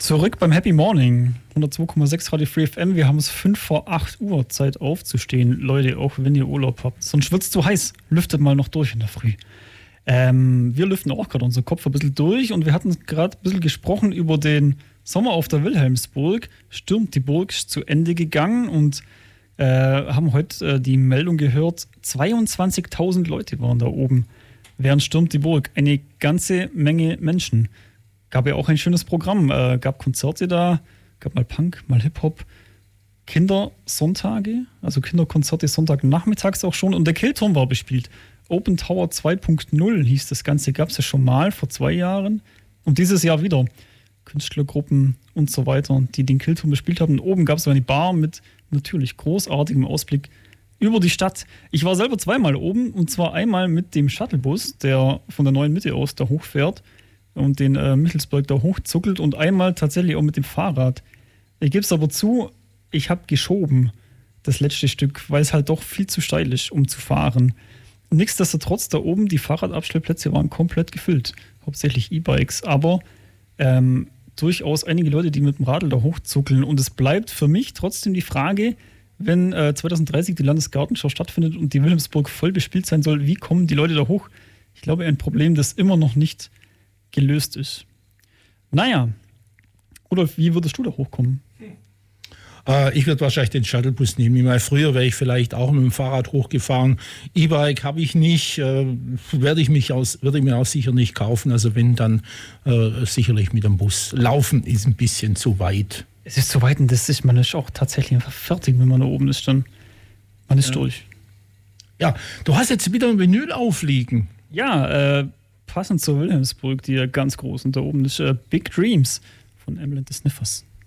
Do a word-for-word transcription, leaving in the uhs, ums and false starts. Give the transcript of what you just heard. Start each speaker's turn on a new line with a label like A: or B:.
A: Zurück beim Happy Morning. hundertzwei Komma sechs Radio Free F M. Wir haben es fünf vor acht Uhr Zeit aufzustehen. Leute, auch wenn ihr Urlaub habt. Sonst wird es zu heiß. Lüftet mal noch durch in der Früh. Ähm, wir lüften auch gerade unseren Kopf ein bisschen durch. Und wir hatten gerade ein bisschen gesprochen über den Sommer auf der Wilhelmsburg. Stürmt die Burg ist zu Ende gegangen. Und äh, haben heute äh, die Meldung gehört, zweiundzwanzigtausend Leute waren da oben. Während Stürmt die Burg. Eine ganze Menge Menschen. Gab ja auch ein schönes Programm. Äh, gab Konzerte da, gab mal Punk, mal Hip-Hop. Kindersonntage, also Kinderkonzerte Sonntagnachmittags auch schon. Und der Killturm war bespielt. Open Tower zwei Punkt null hieß das Ganze. Gab es ja schon mal vor zwei Jahren. Und dieses Jahr wieder. Künstlergruppen und so weiter, die den Killturm bespielt haben. Und oben gab es eine Bar mit natürlich großartigem Ausblick über die Stadt. Ich war selber zweimal oben. Und zwar einmal mit dem Shuttlebus, der von der Neuen Mitte aus da hochfährt und den äh, Michelsberg da hochzuckelt, und einmal tatsächlich auch mit dem Fahrrad. Ich gebe es aber zu, ich habe geschoben, das letzte Stück, weil es halt doch viel zu steil ist, um zu fahren. Nichtsdestotrotz, da oben, die Fahrradabstellplätze waren komplett gefüllt, hauptsächlich E-Bikes, aber ähm, durchaus einige Leute, die mit dem Radl da hochzuckeln. Und es bleibt für mich trotzdem die Frage, wenn äh, zwanzig dreißig die Landesgartenschau stattfindet und die Wilhelmsburg voll bespielt sein soll, wie kommen die Leute da hoch? Ich glaube, ein Problem, das immer noch nicht gelöst ist. Naja, Rudolf, wie würdest du da hochkommen?
B: Äh, ich würde wahrscheinlich den Shuttlebus nehmen. Mal früher wäre ich vielleicht auch mit dem Fahrrad hochgefahren. E-Bike habe ich nicht, äh, werde ich mich aus, würde ich mir auch sicher nicht kaufen. Also wenn, dann äh, sicherlich mit dem Bus. Laufen ist ein bisschen zu weit.
A: Es ist zu weit, und das ist, man ist auch tatsächlich einfach fertig, wenn man da oben ist. Dann man ist ja durch.
B: Ja, du hast jetzt wieder ein Vinyl aufliegen.
A: Ja, äh, passend zur Wilhelmsburg, die ja ganz groß, und da oben ist äh, Big Dreams von Emily and the Sniffers.